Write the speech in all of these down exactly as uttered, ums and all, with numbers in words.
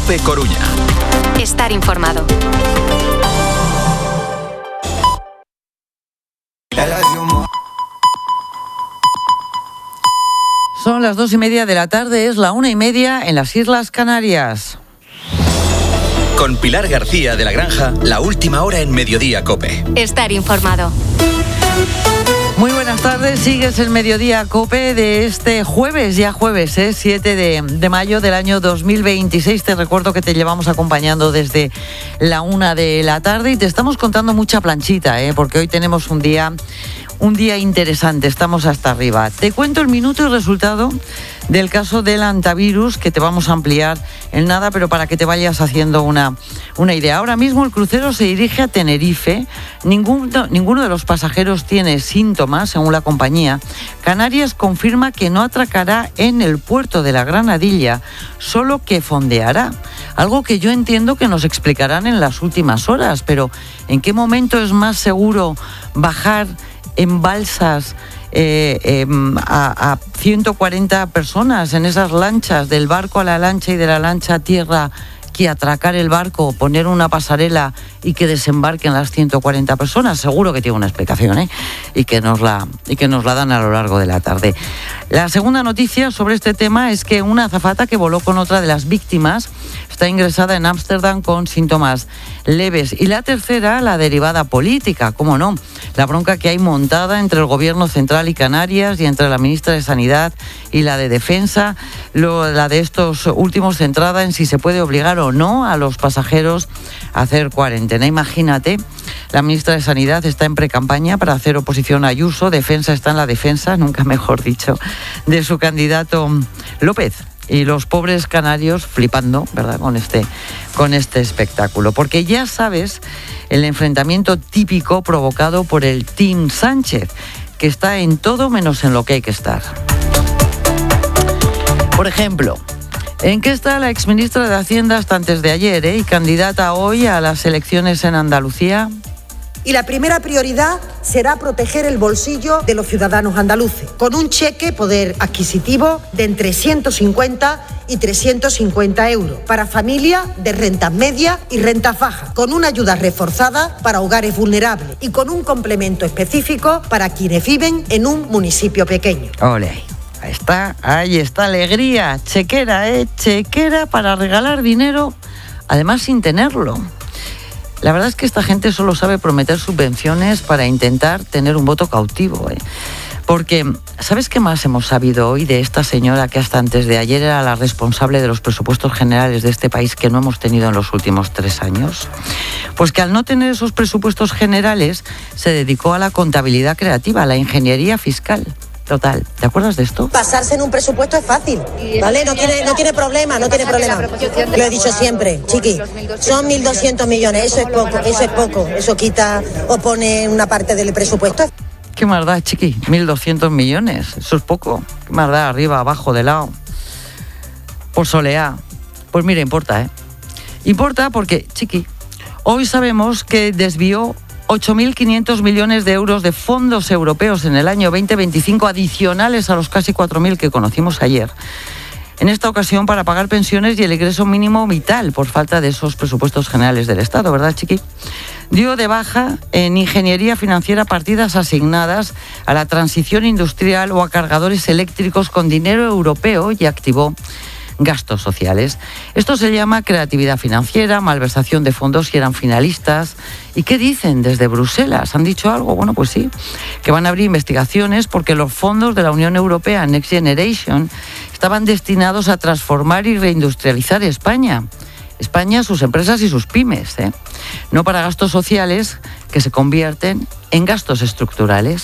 COPE Coruña. Estar informado. Son las dos y media de la tarde, es la una y media en las Islas Canarias. Con Pilar García de la Granja, la última hora en Mediodía COPE. Estar informado. Muy buenas tardes, sigues el Mediodía COPE de este jueves, ya jueves, ¿eh? siete de mayo del año dos mil veintiséis. Te recuerdo que te llevamos acompañando desde la una de la tarde y te estamos contando mucha planchita, ¿eh? Porque hoy tenemos un día, un día interesante, estamos hasta arriba. Te cuento el minuto y resultado del caso del antivirus, que te vamos a ampliar en nada, pero para que te vayas haciendo una, una idea. Ahora mismo el crucero se dirige a Tenerife. Ninguno, ninguno de los pasajeros tiene síntomas, según la compañía. Canarias confirma que no atracará en el puerto de la Granadilla, solo que fondeará. Algo que yo entiendo que nos explicarán en las últimas horas, pero ¿en qué momento es más seguro bajar en balsas Eh, eh, a, a ciento cuarenta personas en esas lanchas, del barco a la lancha y de la lancha a tierra, que atracar el barco, poner una pasarela y que desembarquen las ciento cuarenta personas? Seguro que tiene una explicación, ¿eh? y que nos la y que nos la dan a lo largo de la tarde. La segunda noticia sobre este tema es que una azafata que voló con otra de las víctimas está ingresada en Ámsterdam con síntomas leves. Y la tercera, la derivada política, cómo no, la bronca que hay montada entre el Gobierno Central y Canarias y entre la ministra de Sanidad y la de Defensa, lo, la de estos últimos centrada en si se puede obligar o no a los pasajeros a hacer cuarentena. Imagínate, la ministra de Sanidad está en precampaña para hacer oposición a Ayuso, Defensa está en la defensa, nunca mejor dicho, de su candidato López. Y los pobres canarios flipando, ¿verdad?, con este, con este espectáculo. Porque ya sabes, el enfrentamiento típico provocado por el Team Sánchez, que está en todo menos en lo que hay que estar. Por ejemplo, ¿en qué está la exministra de Hacienda hasta antes de ayer, eh, y candidata hoy a las elecciones en Andalucía? Y la primera prioridad será proteger el bolsillo de los ciudadanos andaluces, con un cheque poder adquisitivo de entre ciento cincuenta y trescientos cincuenta euros para familias de rentas medias y rentas bajas, con una ayuda reforzada para hogares vulnerables y con un complemento específico para quienes viven en un municipio pequeño. Ole, ahí está, ahí está, alegría, chequera, ¿eh? Chequera para regalar dinero, además sin tenerlo. La verdad es que esta gente solo sabe prometer subvenciones para intentar tener un voto cautivo, ¿eh? Porque, ¿sabes qué más hemos sabido hoy de esta señora que hasta antes de ayer era la responsable de los presupuestos generales de este país, que no hemos tenido en los últimos tres años? Pues que al no tener esos presupuestos generales se dedicó a la contabilidad creativa, a la ingeniería fiscal. Total, ¿te acuerdas de esto? Pasarse en un presupuesto es fácil, ¿vale? No tiene, no tiene problema, no tiene problema. Lo he dicho siempre, chiqui, son mil doscientos millones, eso es poco, eso es poco, eso quita o pone una parte del presupuesto. ¿Qué más da, chiqui? mil doscientos millones, eso es poco. ¿Qué más da? Arriba, abajo, de lado, por soleá. Pues mira, importa, ¿eh? Importa porque, chiqui, hoy sabemos que desvió ocho mil quinientos millones de euros de fondos europeos en el año veinte veinticinco, adicionales a los casi cuatro mil que conocimos ayer. En esta ocasión para pagar pensiones y el ingreso mínimo vital por falta de esos presupuestos generales del Estado, ¿verdad, chiqui? Dio de baja en ingeniería financiera partidas asignadas a la transición industrial o a cargadores eléctricos con dinero europeo y activó gastos sociales. Esto se llama creatividad financiera, malversación de fondos si eran finalistas. ¿Y qué dicen desde Bruselas? ¿Han dicho algo? Bueno, pues sí, que van a abrir investigaciones porque los fondos de la Unión Europea Next Generation estaban destinados a transformar y reindustrializar España. España, sus empresas y sus pymes, ¿eh? No para gastos sociales que se convierten en gastos estructurales.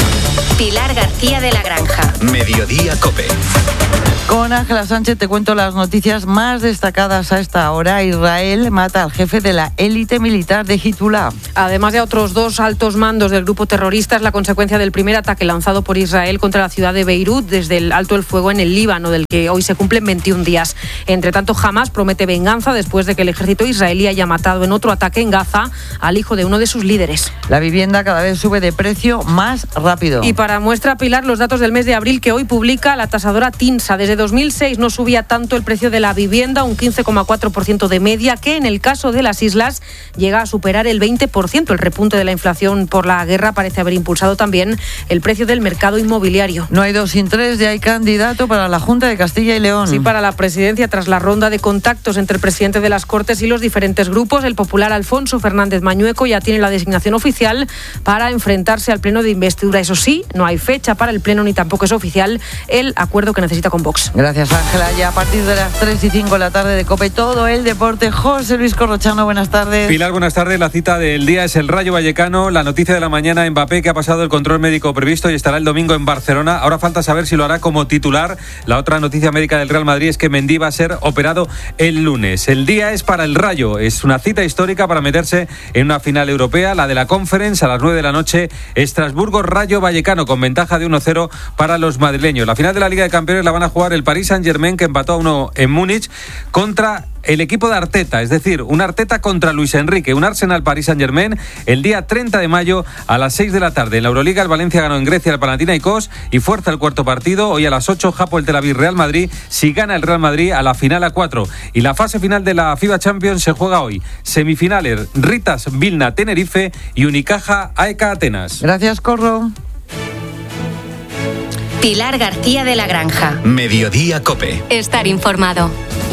Pilar García de la Granja. Mediodía COPE. Con Ángela Sánchez te cuento las noticias más destacadas a esta hora. Israel mata al jefe de la élite militar de Hezbollah. Además de otros dos altos mandos del grupo terrorista, es la consecuencia del primer ataque lanzado por Israel contra la ciudad de Beirut desde el alto el fuego en el Líbano, del que hoy se cumplen veintiún días. Entre tanto, Hamás promete venganza después de que el ejército israelí haya matado en otro ataque en Gaza al hijo de uno de sus líderes. La vivienda cada vez sube de precio más rápido. Y para muestra, Pilar, los datos del mes de abril que hoy publica la tasadora TINSA. Desde dos mil seis no subía tanto el precio de la vivienda, un quince coma cuatro por ciento de media, que en el caso de las islas llega a superar el veinte por ciento. El repunte de la inflación por la guerra parece haber impulsado también el precio del mercado inmobiliario. No hay dos sin tres, ya hay candidato para la Junta de Castilla y León. Sí, para la presidencia, tras la ronda de contactos entre el presidente de las Cortes y los diferentes grupos, el popular Alfonso Fernández Mañueco ya tiene la designación oficial para enfrentarse al pleno de investidura. Eso sí, no hay fecha para el pleno ni tampoco es oficial el acuerdo que necesita con Vox. Gracias, Ángela. Ya a partir de las tres y cinco de la tarde de COPE, todo el deporte. José Luis Corrochano, buenas tardes. Pilar, buenas tardes. La cita del día es el Rayo Vallecano. La noticia de la mañana, Mbappé, que ha pasado el control médico previsto y estará el domingo en Barcelona. Ahora falta saber si lo hará como titular. La otra noticia médica del Real Madrid es que Mendy va a ser operado el lunes. El día es para el Rayo. Es una cita histórica para meterse en una final europea, la de la Conference, a las nueve de la noche. Estrasburgo, Rayo Vallecano, con ventaja de uno cero para los madrileños. La final de la Liga de Campeones la van a jugar el Paris Saint-Germain, que empató a uno en Múnich, contra el equipo de Arteta, es decir, un Arteta contra Luis Enrique, un Arsenal-Paris Saint-Germain el día treinta de mayo a las seis de la tarde. En la Euroliga, el Valencia ganó en Grecia al Panathinaikos y fuerza el cuarto partido. Hoy a las ocho, Japo el Tel Aviv Real Madrid. Si gana el Real Madrid, a la final a cuatro. Y la fase final de la FIBA Champions se juega hoy. Semifinales, Ritas Vilna Tenerife y Unicaja A E K Atenas. Gracias, Corro. Pilar García de la Granja. Mediodía COPE. Estar informado.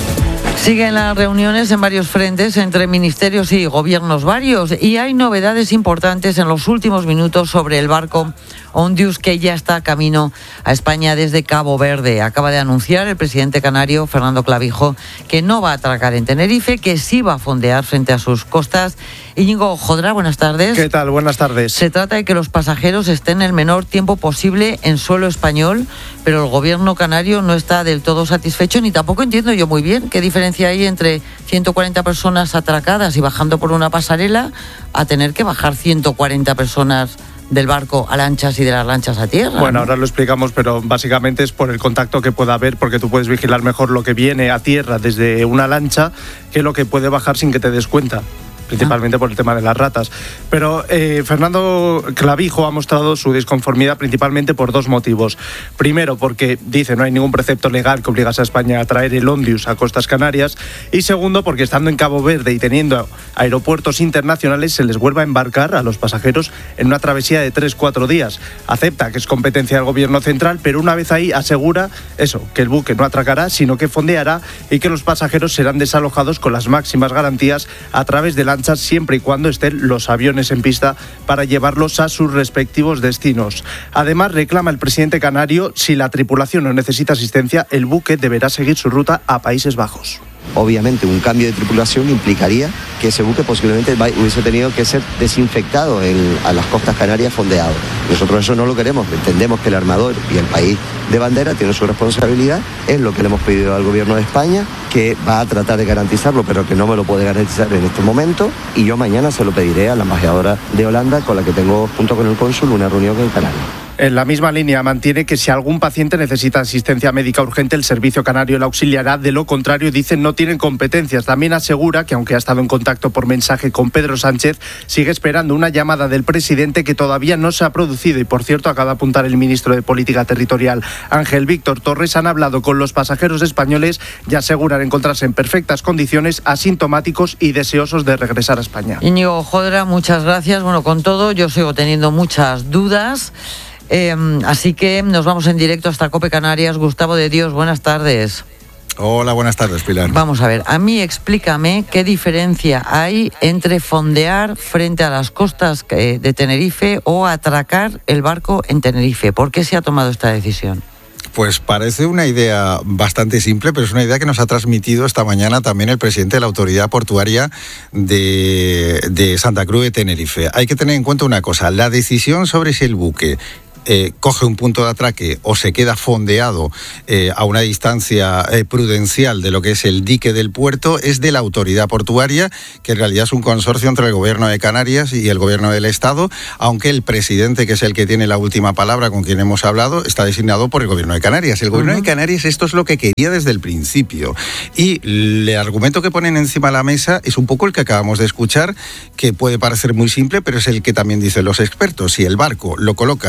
Siguen las reuniones en varios frentes entre ministerios y gobiernos varios y hay novedades importantes en los últimos minutos sobre el barco Ondius, que ya está camino a España desde Cabo Verde. Acaba de anunciar el presidente canario, Fernando Clavijo, que no va a atracar en Tenerife, que sí va a fondear frente a sus costas. Íñigo Jodra, buenas tardes. ¿Qué tal? Buenas tardes. Se trata de que los pasajeros estén el menor tiempo posible en suelo español, pero el gobierno canario no está del todo satisfecho, ni tampoco entiendo yo muy bien qué diferencia hay entre ciento cuarenta personas atracadas y bajando por una pasarela a tener que bajar ciento cuarenta personas del barco a lanchas y de las lanchas a tierra. Bueno, ¿no? ahora lo explicamos, pero básicamente es por el contacto que pueda haber, porque tú puedes vigilar mejor lo que viene a tierra desde una lancha que lo que puede bajar sin que te des cuenta. Principalmente ah. por el tema de las ratas. Pero eh, Fernando Clavijo ha mostrado su disconformidad principalmente por dos motivos. Primero, porque dice no hay ningún precepto legal que obligase a España a traer el Ondius a costas canarias. Y segundo, porque estando en Cabo Verde y teniendo aeropuertos internacionales, se les vuelva a embarcar a los pasajeros en una travesía de tres cuatro días. Acepta que es competencia del gobierno central, pero una vez ahí asegura eso, que el buque no atracará, sino que fondeará y que los pasajeros serán desalojados con las máximas garantías a través de lanchas, siempre y cuando estén los aviones en pista para llevarlos a sus respectivos destinos. Además, reclama el presidente canario, si la tripulación no necesita asistencia, el buque deberá seguir su ruta a Países Bajos. Obviamente, un cambio de tripulación implicaría que ese buque posiblemente hubiese tenido que ser desinfectado en, a las costas canarias, fondeado. Nosotros eso no lo queremos. Entendemos que el armador y el país de bandera tienen su responsabilidad. Es lo que le hemos pedido al gobierno de España, que va a tratar de garantizarlo, pero que no me lo puede garantizar en este momento. Y yo mañana se lo pediré a la embajadora de Holanda, con la que tengo, junto con el cónsul, una reunión en Canarias. En la misma línea mantiene que si algún paciente necesita asistencia médica urgente, el Servicio Canario la auxiliará. De lo contrario, dicen, no tienen competencias. También asegura que, aunque ha estado en contacto por mensaje con Pedro Sánchez, sigue esperando una llamada del presidente que todavía no se ha producido. Y, por cierto, acaba de apuntar el ministro de Política Territorial, Ángel Víctor Torres. Han hablado con los pasajeros españoles y aseguran encontrarse en perfectas condiciones, asintomáticos y deseosos de regresar a España. Íñigo Jodra, muchas gracias. Bueno, con todo, yo sigo teniendo muchas dudas. Eh, así que nos vamos en directo hasta COPE Canarias. Gustavo de Dios, buenas tardes. Hola, buenas tardes, Pilar. Vamos a ver, a mí explícame qué diferencia hay entre fondear frente a las costas de Tenerife o atracar el barco en Tenerife. ¿Por qué se ha tomado esta decisión? Pues parece una idea bastante simple, pero es una idea que nos ha transmitido esta mañana también el presidente de la Autoridad Portuaria de, de Santa Cruz de Tenerife. Hay que tener en cuenta una cosa, la decisión sobre si el buque Eh, coge un punto de atraque o se queda fondeado eh, a una distancia eh, prudencial de lo que es el dique del puerto es de la autoridad portuaria, que en realidad es un consorcio entre el gobierno de Canarias y el gobierno del Estado, aunque el presidente, que es el que tiene la última palabra, con quien hemos hablado, está designado por el gobierno de Canarias. El gobierno uh-huh. de Canarias esto es lo que quería desde el principio y el argumento que ponen encima de la mesa es un poco el que acabamos de escuchar, que puede parecer muy simple, pero es el que también dicen los expertos. Si el barco lo colocas en el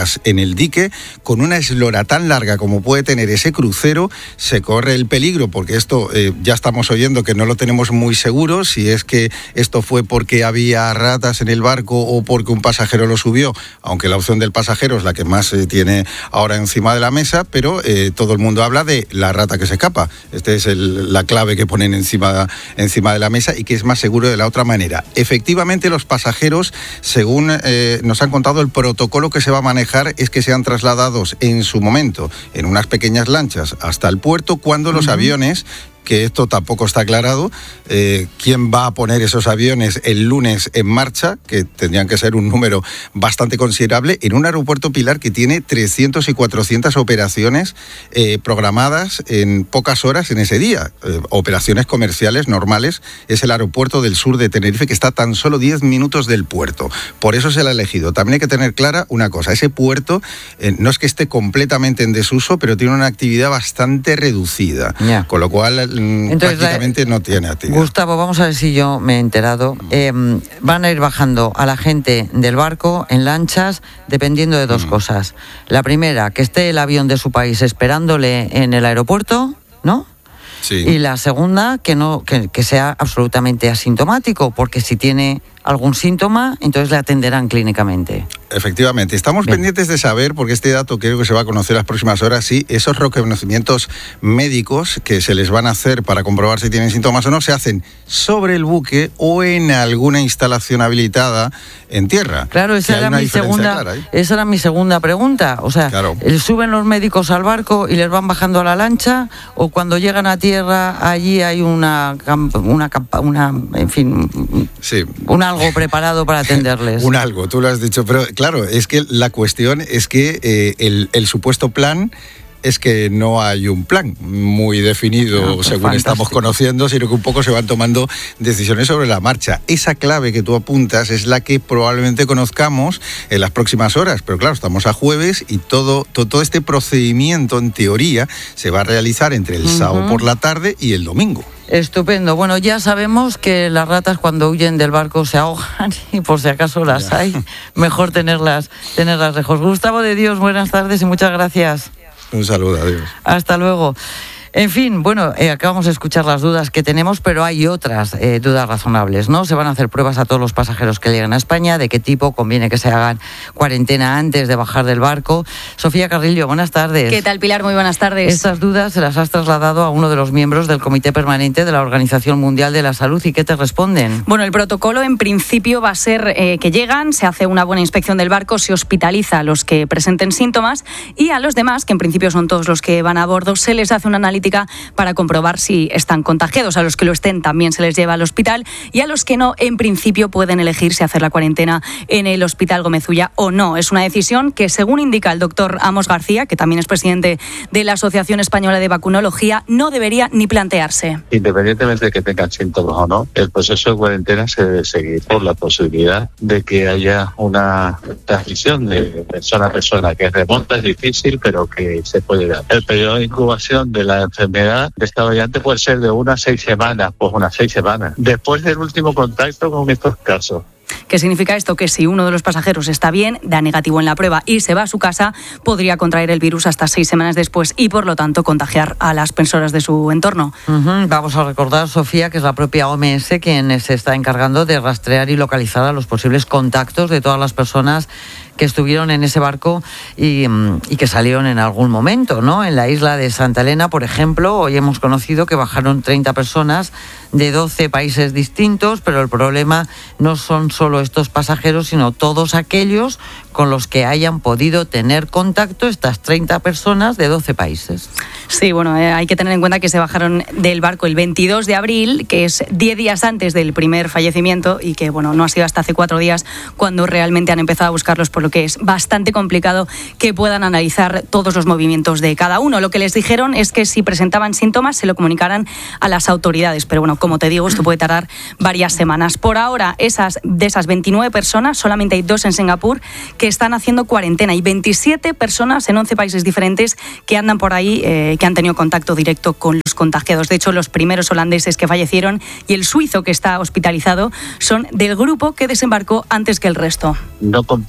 el dique, con una eslora tan larga como puede tener ese crucero, se corre el peligro, porque esto eh, ya estamos oyendo que no lo tenemos muy seguro, si es que esto fue porque había ratas en el barco o porque un pasajero lo subió, aunque la opción del pasajero es la que más se eh, tiene ahora encima de la mesa, pero eh, todo el mundo habla de la rata que se escapa. Esta es el, la clave que ponen encima, encima de la mesa y que es más seguro de la otra manera. Efectivamente, los pasajeros, según eh, nos han contado, el protocolo que se va a manejar es que sean trasladados en su momento en unas pequeñas lanchas hasta el puerto, cuando los uh-huh. aviones, que esto tampoco está aclarado, eh, quién va a poner esos aviones el lunes en marcha, que tendrían que ser un número bastante considerable, en un aeropuerto, Pilar, que tiene trescientas y cuatrocientas operaciones eh, programadas en pocas horas en ese día. Eh, operaciones comerciales normales. Es el aeropuerto del sur de Tenerife, que está a tan solo diez minutos del puerto. Por eso se le ha elegido. También hay que tener clara una cosa, ese puerto eh, no es que esté completamente en desuso, pero tiene una actividad bastante reducida. Yeah. Con lo cual, entonces, prácticamente la, no tiene actividad. Gustavo, vamos a ver si yo me he enterado. Eh, van a ir bajando a la gente del barco en lanchas dependiendo de dos mm. cosas. La primera, que esté el avión de su país esperándole en el aeropuerto, ¿no? Sí. Y la segunda, que no que, que sea absolutamente asintomático, porque si tiene algún síntoma, entonces le atenderán clínicamente. Efectivamente, estamos Bien. pendientes de saber, porque este dato creo que se va a conocer las próximas horas, si esos reconocimientos médicos que se les van a hacer para comprobar si tienen síntomas o no, se hacen sobre el buque o en alguna instalación habilitada en tierra. Claro, esa era mi segunda, esa era mi segunda pregunta. O sea, claro. ¿suben los médicos al barco y les van bajando a la lancha? ¿O cuando llegan a tierra allí hay una, una, una en fin, sí. una algo preparado para atenderles? Un algo, tú lo has dicho, pero claro, es que la cuestión es que eh, el, el supuesto plan es que no hay un plan muy definido, no, pues según fantástico. Estamos conociendo, sino que un poco se van tomando decisiones sobre la marcha. Esa clave que tú apuntas es la que probablemente conozcamos en las próximas horas, pero claro, estamos a jueves y todo, todo, todo este procedimiento, en teoría, se va a realizar entre el uh-huh. sábado por la tarde y el domingo. Estupendo. Bueno, ya sabemos que las ratas cuando huyen del barco se ahogan y por si acaso las ya. hay, mejor tenerlas, tenerlas lejos. Gustavo de Dios, buenas tardes y muchas gracias. Un saludo, adiós. Hasta luego. En fin, bueno, eh, acabamos de escuchar las dudas que tenemos, pero hay otras eh, dudas razonables, ¿no? Se van a hacer pruebas a todos los pasajeros que lleguen a España, de qué tipo conviene que se hagan cuarentena antes de bajar del barco. Sofía Carrillo, buenas tardes. ¿Qué tal, Pilar? Muy buenas tardes. Estas dudas se las has trasladado a uno de los miembros del Comité Permanente de la Organización Mundial de la Salud, ¿y qué te responden? Bueno, el protocolo en principio va a ser eh, que llegan, se hace una buena inspección del barco, se hospitaliza a los que presenten síntomas y a los demás, que en principio son todos los que van a bordo, se les hace una analítica para comprobar si están contagiados. A los que lo estén también se les lleva al hospital y a los que no, en principio pueden elegir si hacer la cuarentena en el Hospital Gómez Ulla o no. Es una decisión que, según indica el doctor Amos García, que también es presidente de la Asociación Española de Vacunología, no debería ni plantearse. Independientemente de que tengan síntomas o no, el proceso de cuarentena se debe seguir por la posibilidad de que haya una transmisión de persona a persona, que es remota, es difícil, pero que se puede dar. El periodo de incubación de la enfermedad de esta variante puede ser de unas seis semanas, pues unas seis semanas, después del último contacto con estos casos. ¿Qué significa esto? Que si uno de los pasajeros está bien, da negativo en la prueba y se va a su casa, podría contraer el virus hasta seis semanas después y, por lo tanto, contagiar a las personas de su entorno. Uh-huh. Vamos a recordar, Sofía, que es la propia O M S quien se está encargando de rastrear y localizar a los posibles contactos de todas las personas que estuvieron en ese barco y, y que salieron en algún momento, ¿no? En la isla de Santa Elena, por ejemplo, hoy hemos conocido que bajaron treinta personas de doce países distintos, pero el problema no son solo estos pasajeros, sino todos aquellos con los que hayan podido tener contacto estas treinta personas de doce países. Sí, bueno, eh, hay que tener en cuenta que se bajaron del barco el veintidós de abril, que es diez días antes del primer fallecimiento y que, bueno, no ha sido hasta hace cuatro días cuando realmente han empezado a buscarlos, por lo que es bastante complicado que puedan analizar todos los movimientos de cada uno. Lo que les dijeron es que si presentaban síntomas se lo comunicaran a las autoridades, pero bueno, como te digo, esto puede tardar varias semanas. Por ahora, esas de esas veintinueve personas, solamente hay dos en Singapur que están haciendo cuarentena y veintisiete personas en once países diferentes que andan por ahí, eh, que han tenido contacto directo con los contagiados. De hecho, los primeros holandeses que fallecieron y el suizo que está hospitalizado son del grupo que desembarcó antes que el resto. No comprendo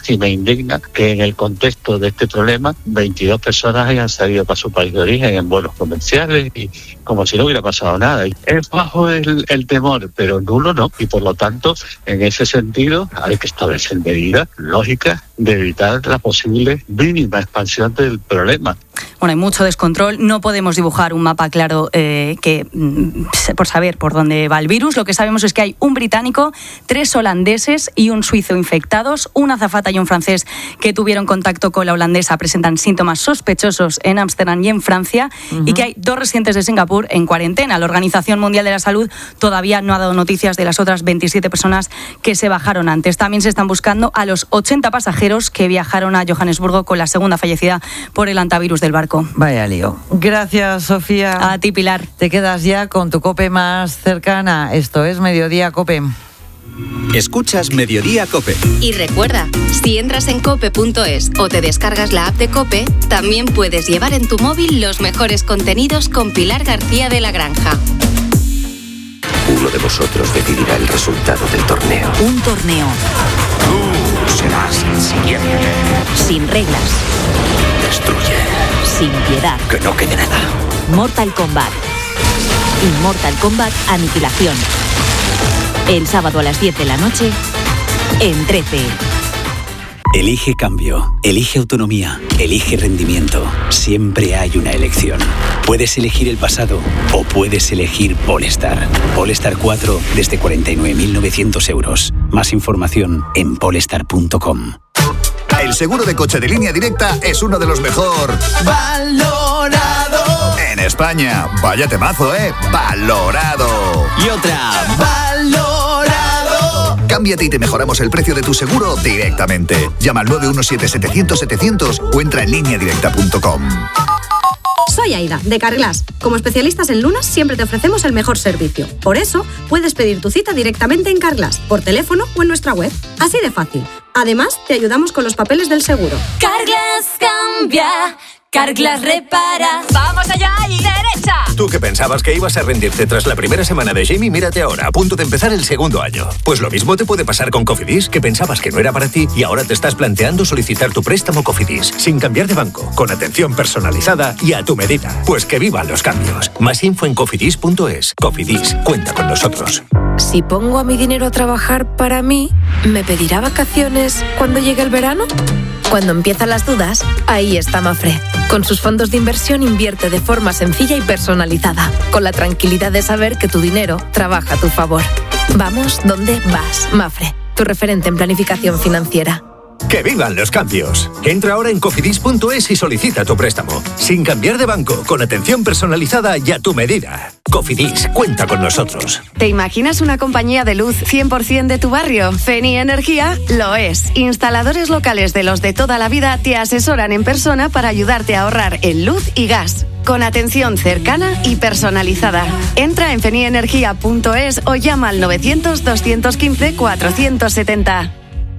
y me indigna que en el contexto de este problema veintidós personas hayan salido para su país de origen en vuelos comerciales y como si no hubiera pasado nada. Es bajo el, el temor, pero nulo no, y por lo tanto, en ese sentido, hay que establecer medidas lógicas de evitar la posible mínima expansión del problema. Bueno, hay mucho descontrol. No podemos dibujar un mapa claro eh, que por saber por dónde va el virus. Lo que sabemos es que hay un británico, tres holandeses y un suizo infectados. Una azafata y un francés que tuvieron contacto con la holandesa presentan síntomas sospechosos en Ámsterdam y en Francia. Uh-huh. Y que hay dos residentes de Singapur en cuarentena. La Organización Mundial de la Salud todavía no ha dado noticias de las otras veintisiete personas que se bajaron antes. También se están buscando a los ochenta pasajeros que viajaron a Johannesburgo con la segunda fallecida por el antivirus del barco. Vaya lío. Gracias, Sofía. A ti, Pilar. Te quedas ya con tu COPE más cercana. Esto es Mediodía COPE. Escuchas Mediodía COPE. Y recuerda, si entras en cope punto es o te descargas la app de COPE, también puedes llevar en tu móvil los mejores contenidos con Pilar García de la Granja. Uno de vosotros decidirá el resultado del torneo. Un torneo. Tú serás el siguiente. Sin reglas. Destruye. Sin piedad. Que no quede nada. Mortal Kombat. Immortal Kombat Aniquilación. El sábado a las diez de la noche en trece. Elige cambio, elige autonomía, elige rendimiento. Siempre hay una elección. Puedes elegir el pasado o puedes elegir Polestar. Polestar cuatro desde cuarenta y nueve mil novecientos euros. Más información en polestar punto com. El seguro de coche de Línea Directa es uno de los mejor valorado en España. Vaya temazo, ¿eh? Valorado. Y otra. Valorado. Cámbiate y te mejoramos el precio de tu seguro directamente. Llama al nueve uno siete, setecientos, setecientos o entra en línea directa punto com. Soy Aida, de Carglass. Como especialistas en lunas, siempre te ofrecemos el mejor servicio. Por eso, puedes pedir tu cita directamente en Carglass, por teléfono o en nuestra web. Así de fácil. Además, te ayudamos con los papeles del seguro. Carglass cambia, Carglass repara. ¡Vamos allá y derecha! Tú que pensabas que ibas a rendirte tras la primera semana de Jamie, mírate ahora, a punto de empezar el segundo año. Pues lo mismo te puede pasar con Cofidis, que pensabas que no era para ti y ahora te estás planteando solicitar tu préstamo Cofidis, sin cambiar de banco, con atención personalizada y a tu medida. Pues que vivan los cambios. Más info en cofidis punto es. Cofidis, cuenta con nosotros. Si pongo a mi dinero a trabajar para mí, ¿me pedirá vacaciones cuando llegue el verano? Cuando empiezan las dudas, ahí está Mafre. Con sus fondos de inversión invierte de forma sencilla y personalizada, con la tranquilidad de saber que tu dinero trabaja a tu favor. Vamos donde vas, Mafre, tu referente en planificación financiera. ¡Que vivan los cambios! Entra ahora en cofidis punto es y solicita tu préstamo. Sin cambiar de banco, con atención personalizada y a tu medida. Cofidis, cuenta con nosotros. ¿Te imaginas una compañía de luz cien por ciento de tu barrio? Feni Energía lo es. Instaladores locales de los de toda la vida te asesoran en persona para ayudarte a ahorrar en luz y gas. Con atención cercana y personalizada. Entra en feni energía punto es o llama al novecientos, doscientos quince, cuatrocientos setenta.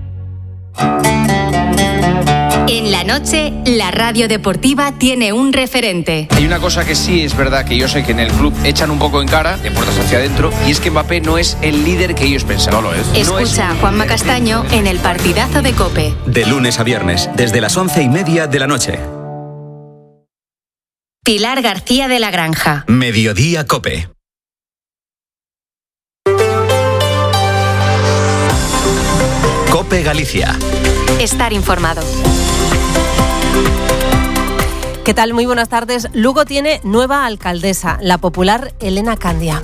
En la noche, la radio deportiva tiene un referente. Hay una cosa que sí es verdad, que yo sé que en el club echan un poco en cara, de puertas hacia adentro, y es que Mbappé no es el líder que ellos pensaban. No lo es. Escucha no a Juanma Castaño en el partidazo de COPE. De lunes a viernes, desde las once y media de la noche. Pilar García de la Granja. Mediodía COPE. COPE Galicia. Estar informado. ¿Qué tal? Muy buenas tardes. Lugo tiene nueva alcaldesa, la popular Elena Candia.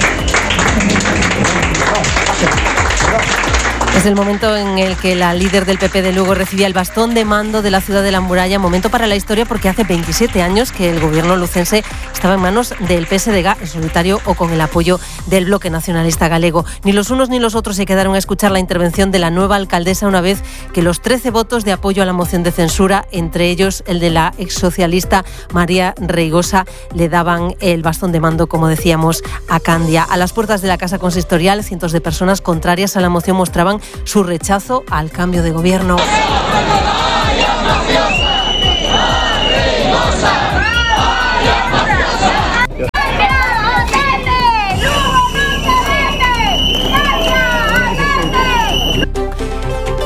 Es el momento en el que la líder del P P de Lugo recibía el bastón de mando de la ciudad de la muralla. Momento para la historia porque hace veintisiete años que el gobierno lucense estaba en manos del P S D G en solitario o con el apoyo del Bloque Nacionalista Galego. Ni los unos ni los otros se quedaron a escuchar la intervención de la nueva alcaldesa una vez que los trece votos de apoyo a la moción de censura, entre ellos el de la exsocialista María Reigosa, le daban el bastón de mando, como decíamos, a Candia. A las puertas de la Casa Consistorial, cientos de personas contrarias a la moción mostraban su rechazo al cambio de gobierno.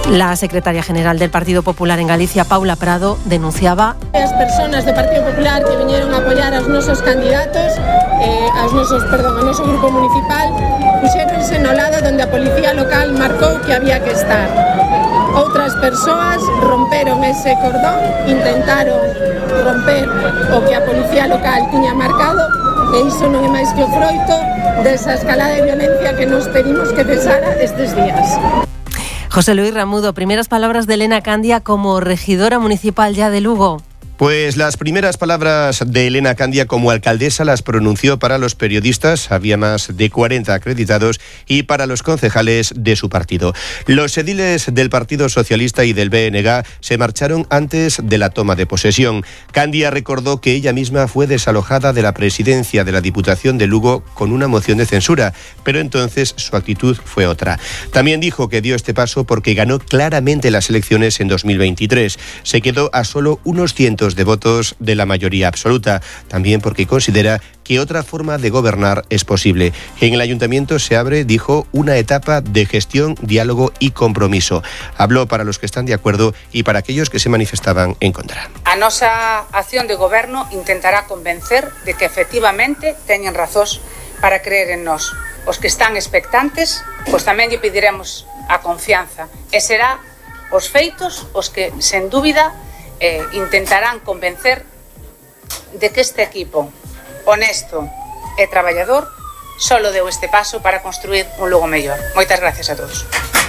La secretaria general del Partido Popular en Galicia, Paula Prado, denunciaba as persoas do Partido Popular que viñeron a apoiar aos nosos candidatos, eh, aos nosos, perdón, ao noso grupo municipal, puxéronse no lado onde a policía local marcou que había que estar. Outras persoas romperon ese cordón, intentaron romper o que a policía local tiña marcado, e iso non é máis que o froito desa escalada de violencia que nos pedimos que cesara estes días. José Luis Ramudo, primeras palabras de Elena Candia como regidora municipal ya de Lugo. Pues las primeras palabras de Elena Candia como alcaldesa las pronunció para los periodistas, había más de cuarenta acreditados, y para los concejales de su partido. Los ediles del Partido Socialista y del B N G se marcharon antes de la toma de posesión. Candia recordó que ella misma fue desalojada de la presidencia de la Diputación de Lugo con una moción de censura, pero entonces su actitud fue otra. También dijo que dio este paso porque ganó claramente las elecciones en dos mil veintitrés. Se quedó a solo unos cientos de votos de la mayoría absoluta, también porque considera que otra forma de gobernar es posible. En el ayuntamiento se abre, dijo, una etapa de gestión, diálogo y compromiso. Habló para los que están de acuerdo y para aquellos que se manifestaban en contra. A nosa acción de goberno intentará convencer de que efectivamente teñen razóns para creer en nós. Os que están expectantes, pois tamén lle pediremos a confianza, e será os feitos os que, sen dúbida, Eh, intentarán convencer de que este equipo honesto e traballador solo deu este paso para construir un Lugo mellor. Moitas gracias a todos.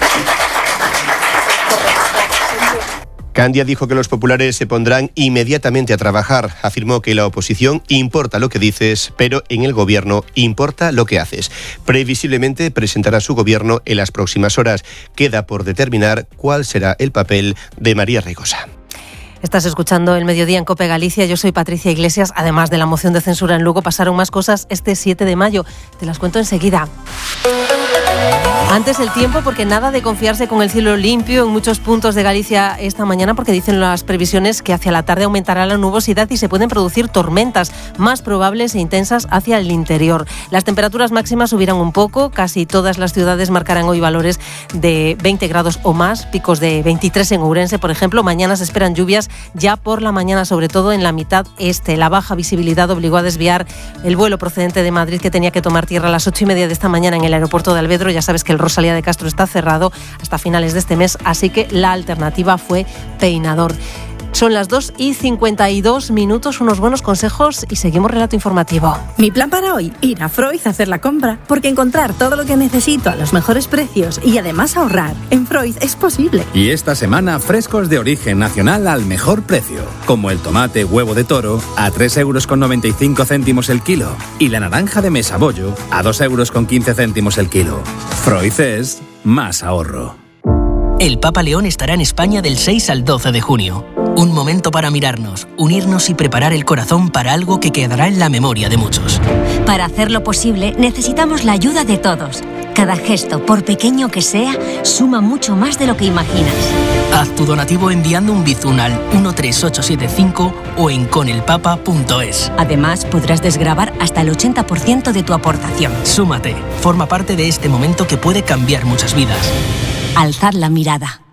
Candia dijo que los populares se pondrán inmediatamente a trabajar. Afirmó que la oposición importa lo que dices, pero en el gobierno importa lo que haces. Previsiblemente presentará su gobierno en las próximas horas. Queda por determinar cuál será el papel de María Rigosa. Estás escuchando El Mediodía en COPE Galicia. Yo soy Patricia Iglesias. Además de la moción de censura en Lugo, pasaron más cosas este siete de mayo. Te las cuento enseguida. Antes el tiempo, porque nada de confiarse con el cielo limpio en muchos puntos de Galicia esta mañana, porque dicen las previsiones que hacia la tarde aumentará la nubosidad y se pueden producir tormentas más probables e intensas hacia el interior. Las temperaturas máximas subirán un poco, casi todas las ciudades marcarán hoy valores de veinte grados o más, picos de veintitrés en Ourense, por ejemplo. Mañana se esperan lluvias ya por la mañana, sobre todo en la mitad este. La baja visibilidad obligó a desviar el vuelo procedente de Madrid, que tenía que tomar tierra a las ocho y media de esta mañana en el aeropuerto de Alvedro. Ya sabes que el Rosalía de Castro está cerrado hasta finales de este mes, así que la alternativa fue Peinador. Son las dos y cincuenta y dos minutos, unos buenos consejos y seguimos relato informativo. Mi plan para hoy, ir a Freud a hacer la compra, porque encontrar todo lo que necesito a los mejores precios y además ahorrar en Freud es posible. Y esta semana, frescos de origen nacional al mejor precio, como el tomate huevo de toro a tres euros con noventa y cinco céntimos el kilo y la naranja de mesa bollo a dos euros con quince céntimos el kilo. Freud es más ahorro. El Papa León estará en España del seis al doce de junio. Un momento para mirarnos, unirnos y preparar el corazón para algo que quedará en la memoria de muchos. Para hacerlo posible, necesitamos la ayuda de todos. Cada gesto, por pequeño que sea, suma mucho más de lo que imaginas. Haz tu donativo enviando un bizun al uno tres ocho siete cinco o en conelpapa punto es. Además, podrás desgravar hasta el ochenta por ciento de tu aportación. Súmate, forma parte de este momento que puede cambiar muchas vidas. Alzad la mirada.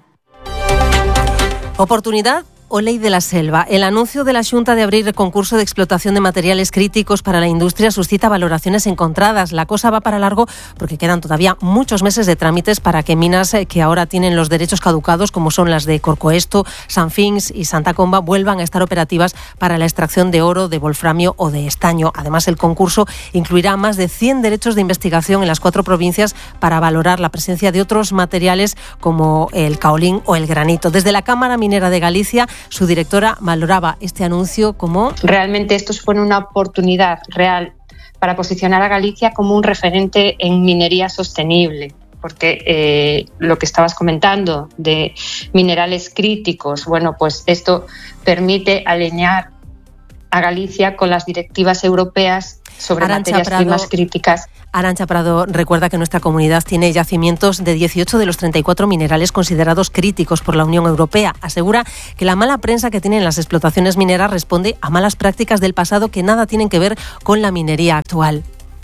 Oportunidad o ley de la selva. El anuncio de la Xunta de abrir el concurso de explotación de materiales críticos para la industria suscita valoraciones encontradas. La cosa va para largo porque quedan todavía muchos meses de trámites para que minas que ahora tienen los derechos caducados, como son las de Corcoesto, Sanfins y Santa Comba, vuelvan a estar operativas para la extracción de oro, de wolframio o de estaño. Además, el concurso incluirá más de cien derechos de investigación en las cuatro provincias para valorar la presencia de otros materiales como el caolín o el granito. Desde la Cámara Minera de Galicia, su directora valoraba este anuncio como... Realmente esto supone una oportunidad real para posicionar a Galicia como un referente en minería sostenible, porque eh, lo que estabas comentando de minerales críticos, bueno, pues esto permite alinear a Galicia con las directivas europeas sobre Arantxa materias Prado, primas críticas. Arantxa Prado recuerda que nuestra comunidad tiene yacimientos de dieciocho de los treinta y cuatro minerales considerados críticos por la Unión Europea. Asegura que la mala prensa que tienen las explotaciones mineras responde a malas prácticas del pasado que nada tienen que ver con la minería actual.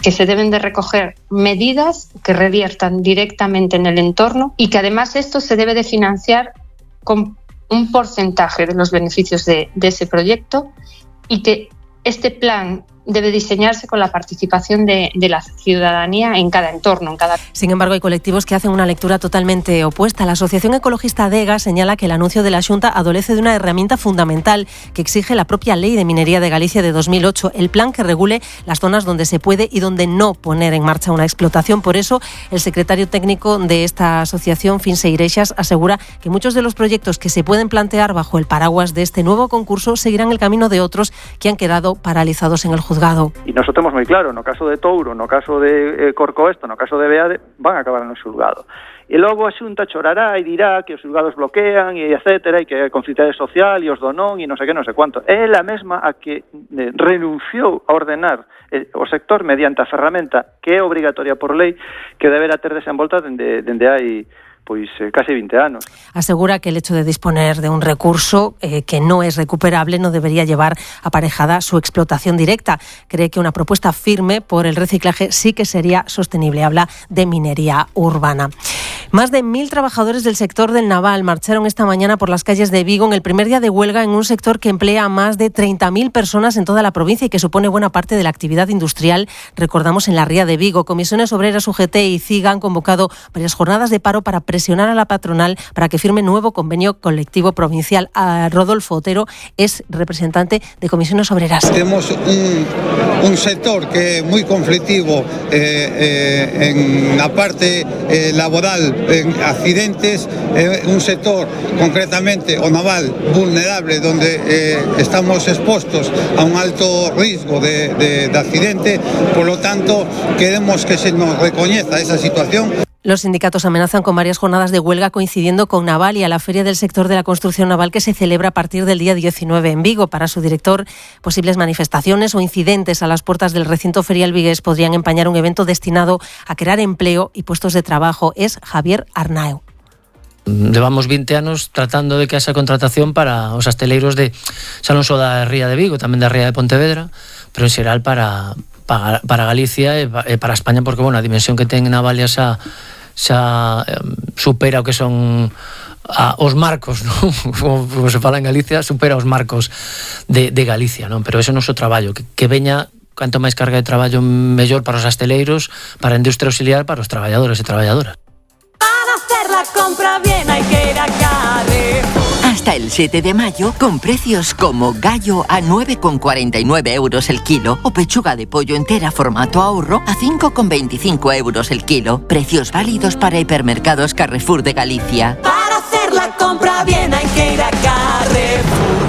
que se deben de recoger medidas que reviertan directamente en el entorno y que además esto se debe de financiar con un porcentaje de los beneficios de, de ese proyecto y que este plan debe diseñarse con la participación de, de la ciudadanía en cada entorno. En cada... Sin embargo, hay colectivos que hacen una lectura totalmente opuesta. La Asociación Ecologista ADEGA señala que el anuncio de la Xunta adolece de una herramienta fundamental que exige la propia Ley de Minería de Galicia de dos mil ocho, el plan que regule las zonas donde se puede y donde no poner en marcha una explotación. Por eso, el secretario técnico de esta asociación, Finse Ireixas, asegura que muchos de los proyectos que se pueden plantear bajo el paraguas de este nuevo concurso seguirán el camino de otros que han quedado paralizados en el juzgado. E nós temos moi claro, no caso de Touro, no caso de eh, Corcoesto, no caso de Beade, van a acabar no xulgado. E logo a Xunta chorará e dirá que os xulgados bloquean e etcétera, e que a conflitade social e os do non e non sei que, non sei cuánto. É ela mesma a que eh, renunciou a ordenar eh, o sector mediante a ferramenta que é obrigatoria por lei que deberá ter desenvolta dende, dende hai pues eh, casi veinte años. Asegura que el hecho de disponer de un recurso eh, que no es recuperable no debería llevar aparejada su explotación directa. Cree que una propuesta firme por el reciclaje sí que sería sostenible. Habla de minería urbana. Más de mil trabajadores del sector del naval marcharon esta mañana por las calles de Vigo en el primer día de huelga en un sector que emplea a más de treinta mil personas en toda la provincia y que supone buena parte de la actividad industrial, recordamos, en la ría de Vigo. Comisiones Obreras, U G T y CIGA han convocado varias jornadas de paro para presionar a la patronal para que firme nuevo convenio colectivo provincial. A Rodolfo Otero es representante de Comisiones Obreras. Tenemos un, un sector que es muy conflictivo eh, eh, en la parte eh, laboral, en accidentes, eh, un sector concretamente o naval vulnerable donde eh, estamos expuestos a un alto riesgo de, de, de accidente. Por lo tanto, queremos que se nos reconozca esa situación. Los sindicatos amenazan con varias jornadas de huelga coincidiendo con Naval y a la Feria del Sector de la Construcción Naval que se celebra a partir del día diecinueve en Vigo. Para su director, posibles manifestaciones o incidentes a las puertas del recinto ferial vigués podrían empañar un evento destinado a crear empleo y puestos de trabajo. Es Javier Arnau. Levamos vinte anos tratando de que haxa contratación para os asteleiros de xa non só da ría de Vigo, tamén da ría de Pontevedra, pero en xeral para, para, para Galicia e para España, porque bueno, a dimensión que ten Navalia xa, xa supera o que son a, os marcos, non? Como, como se fala en Galicia, supera os marcos de, de Galicia, non? Pero ese é o noso traballo, que, que veña canto máis carga de traballo mellor para os asteleiros, para a industria auxiliar, para os traballadores e traballadoras. La compra bien hay que ir a Carrefour. Hasta el siete de mayo, con precios como gallo a nueve con cuarenta y nueve euros el kilo o pechuga de pollo entera formato ahorro a cinco con veinticinco euros el kilo. Precios válidos para hipermercados Carrefour de Galicia. Para hacer la compra bien hay que ir a Carrefour.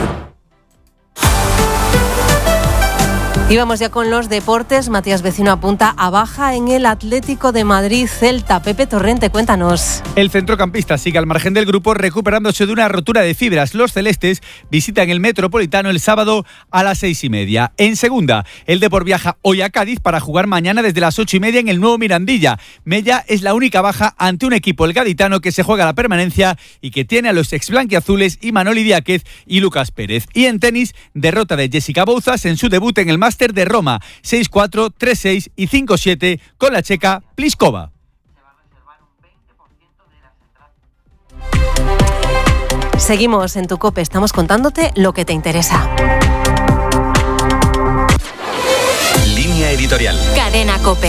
Y vamos ya con los deportes. Matías Vecino apunta a baja en el Atlético de Madrid Celta. Pepe Torrente, cuéntanos. El centrocampista sigue al margen del grupo recuperándose de una rotura de fibras. Los celestes visitan el Metropolitano el sábado a las seis y media. En segunda, el Depor viaja hoy a Cádiz para jugar mañana desde las ocho y media en el nuevo Mirandilla. Mella es la única baja ante un equipo, el gaditano, que se juega la permanencia y que tiene a los exblanquiazules Imanol Idiáquez y Lucas Pérez. Y en tenis, derrota de Jessica Bouzas en su debut en el Máster de Roma, seis cuatro, tres seis y cinco siete con la checa Pliskova. Seguimos en Tu COPE, estamos contándote lo que te interesa. Línea editorial. Cadena COPE.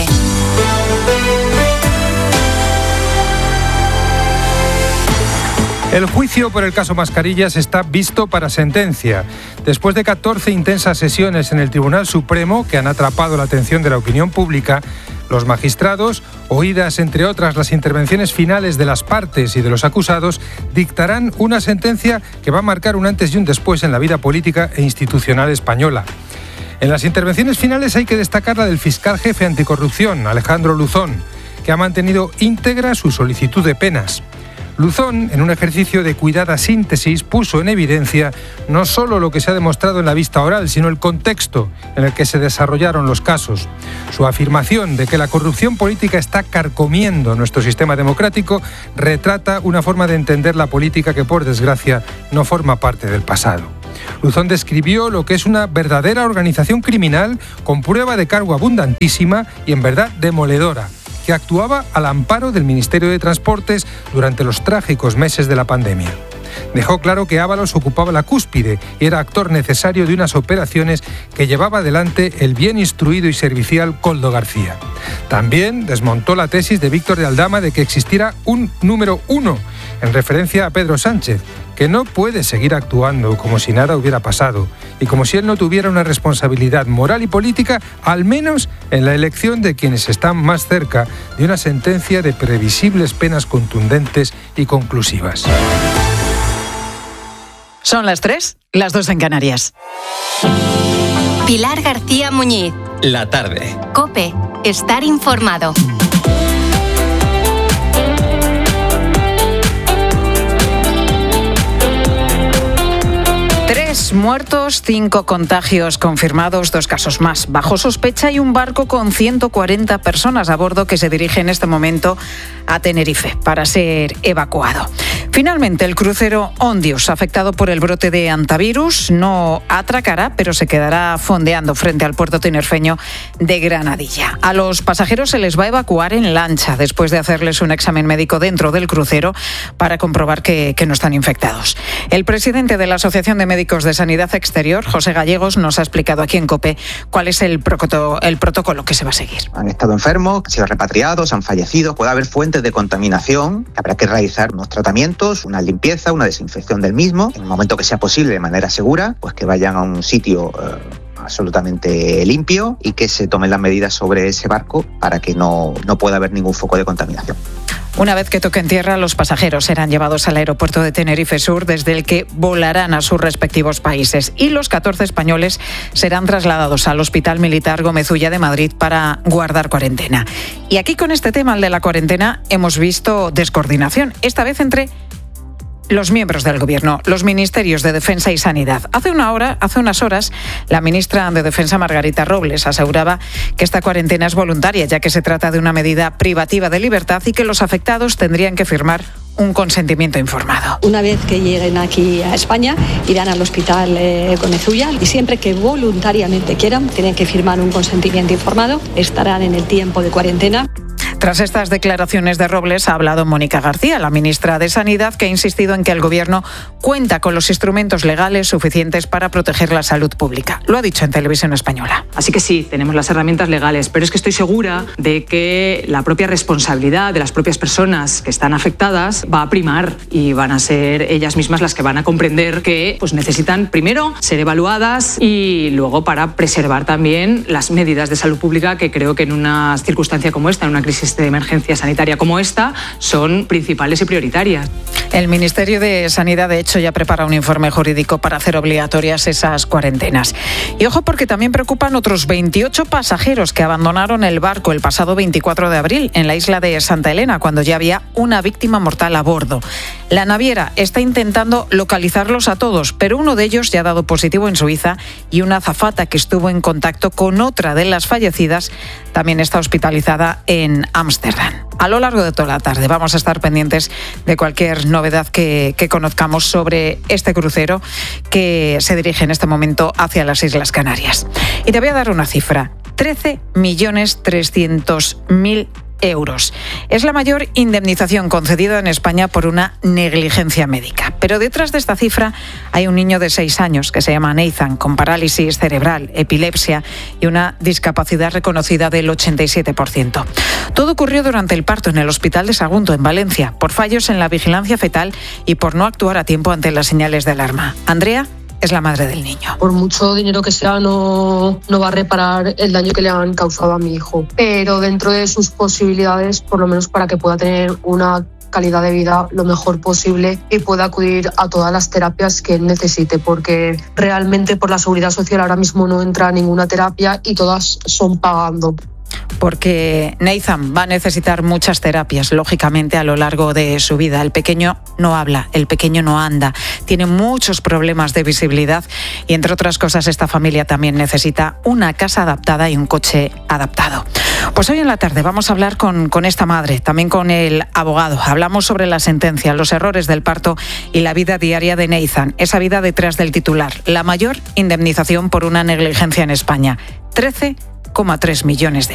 El juicio por el caso Mascarillas está visto para sentencia. Después de catorce intensas sesiones en el Tribunal Supremo que han atrapado la atención de la opinión pública, los magistrados, oídas entre otras las intervenciones finales de las partes y de los acusados, dictarán una sentencia que va a marcar un antes y un después en la vida política e institucional española. En las intervenciones finales hay que destacar la del fiscal jefe anticorrupción, Alejandro Luzón, que ha mantenido íntegra su solicitud de penas. Luzón, en un ejercicio de cuidada síntesis, puso en evidencia no solo lo que se ha demostrado en la vista oral, sino el contexto en el que se desarrollaron los casos. Su afirmación de que la corrupción política está carcomiendo nuestro sistema democrático retrata una forma de entender la política que, por desgracia, no forma parte del pasado. Luzón describió lo que es una verdadera organización criminal con prueba de cargo abundantísima y en verdad demoledora, que actuaba al amparo del Ministerio de Transportes durante los trágicos meses de la pandemia. Dejó claro que Ábalos ocupaba la cúspide y era actor necesario de unas operaciones que llevaba adelante el bien instruido y servicial Koldo García. También desmontó la tesis de Víctor de Aldama de que existiera un número uno, en referencia a Pedro Sánchez, que no puede seguir actuando como si nada hubiera pasado y como si él no tuviera una responsabilidad moral y política, al menos en la elección de quienes están más cerca de una sentencia de previsibles penas contundentes y conclusivas. Son las tres, las dos en Canarias. Pilar García Muñiz. La tarde. COPE. Estar informado. Tres muertos, cinco contagios confirmados, dos casos más bajo sospecha y un barco con ciento cuarenta personas a bordo que se dirige en este momento a Tenerife para ser evacuado. Finalmente, el crucero Ondius, afectado por el brote de hantavirus, no atracará, pero se quedará fondeando frente al puerto tinerfeño de Granadilla. A los pasajeros se les va a evacuar en lancha después de hacerles un examen médico dentro del crucero para comprobar que, que no están infectados. El presidente de la Asociación de Médicos de Sanidad Exterior, José Gallegos, nos ha explicado aquí en COPE cuál es el, proto, el protocolo que se va a seguir. Han estado enfermos, han sido repatriados, han fallecido. Puede haber fuentes de contaminación que habrá que realizar unos tratamientos, una limpieza, una desinfección del mismo. En el momento que sea posible, de manera segura, pues que vayan a un sitio eh, absolutamente limpio y que se tomen las medidas sobre ese barco para que no, no pueda haber ningún foco de contaminación. Una vez que toquen tierra, los pasajeros serán llevados al aeropuerto de Tenerife Sur, desde el que volarán a sus respectivos países. Y los catorce españoles serán trasladados al Hospital Militar Gómez Ulla de Madrid para guardar cuarentena. Y aquí con este tema, el de la cuarentena, hemos visto descoordinación, esta vez entre los miembros del Gobierno, los ministerios de Defensa y Sanidad. Hace una hora, hace unas horas, la ministra de Defensa, Margarita Robles, aseguraba que esta cuarentena es voluntaria, ya que se trata de una medida privativa de libertad y que los afectados tendrían que firmar un consentimiento informado. Una vez que lleguen aquí a España, irán al hospital eh, Gómez Ulla y siempre que voluntariamente quieran, tienen que firmar un consentimiento informado, estarán en el tiempo de cuarentena. Tras estas declaraciones de Robles ha hablado Mónica García, la ministra de Sanidad, que ha insistido en que el Gobierno cuenta con los instrumentos legales suficientes para proteger la salud pública. Lo ha dicho en Televisión Española. Así que sí, tenemos las herramientas legales, pero es que estoy segura de que la propia responsabilidad de las propias personas que están afectadas va a primar y van a ser ellas mismas las que van a comprender que pues, necesitan primero ser evaluadas y luego para preservar también las medidas de salud pública que creo que en una circunstancia como esta, en una crisis de emergencia sanitaria como esta, son principales y prioritarias. El Ministerio de Sanidad, de hecho, ya prepara un informe jurídico para hacer obligatorias esas cuarentenas. Y ojo, porque también preocupan otros veintiocho pasajeros que abandonaron el barco el pasado veinticuatro de abril en la isla de Santa Elena, cuando ya había una víctima mortal a bordo. La naviera está intentando localizarlos a todos, pero uno de ellos ya ha dado positivo en Suiza y una azafata que estuvo en contacto con otra de las fallecidas también está hospitalizada en Ámsterdam. A lo largo de toda la tarde vamos a estar pendientes de cualquier novedad que, que conozcamos sobre este crucero que se dirige en este momento hacia las Islas Canarias. Y te voy a dar una cifra: trece millones trescientos mil euros. Es la mayor indemnización concedida en España por una negligencia médica. Pero detrás de esta cifra hay un niño de seis años que se llama Nathan, con parálisis cerebral, epilepsia y una discapacidad reconocida del ochenta y siete por ciento. Todo ocurrió durante el parto en el Hospital de Sagunto, en Valencia, por fallos en la vigilancia fetal y por no actuar a tiempo ante las señales de alarma. Andrea es la madre del niño. Por mucho dinero que sea, no, no va a reparar el daño que le han causado a mi hijo. Pero dentro de sus posibilidades, por lo menos para que pueda tener una calidad de vida lo mejor posible y pueda acudir a todas las terapias que él necesite, porque realmente por la Seguridad Social ahora mismo no entra ninguna terapia y todas son pagando. porque Nathan va a necesitar muchas terapias, lógicamente, a lo largo de su vida. El pequeño no habla, el pequeño no anda, tiene muchos problemas de visibilidad y, entre otras cosas, esta familia también necesita una casa adaptada y un coche adaptado. Pues hoy en la tarde vamos a hablar con, con esta madre, también con el abogado. Hablamos sobre la sentencia, los errores del parto y la vida diaria de Nathan, esa vida detrás del titular. La mayor indemnización por una negligencia en España, trece coma tres millones de